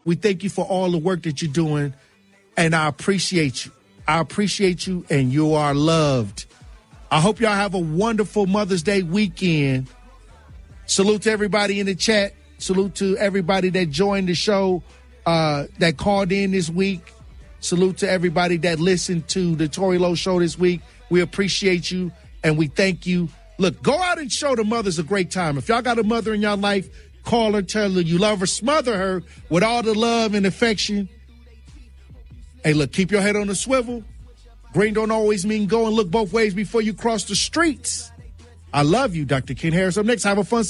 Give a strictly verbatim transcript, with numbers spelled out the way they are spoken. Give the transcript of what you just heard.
We thank you for all the work that you're doing, and I appreciate you. I appreciate you, and you are loved. I hope y'all have a wonderful Mother's Day weekend. Salute to everybody in the chat. Salute to everybody that joined the show, uh, that called in this week. Salute to everybody that listened to the Tory Lowe Show this week. We appreciate you, and we thank you. Look, go out and show the mothers a great time. If y'all got a mother in your life, call her, tell her you love her, smother her with all the love and affection. Hey, look, keep your head on the swivel. Green don't always mean go, and look both ways before you cross the streets. I love you, Doctor Ken Harris. Up next, have a fun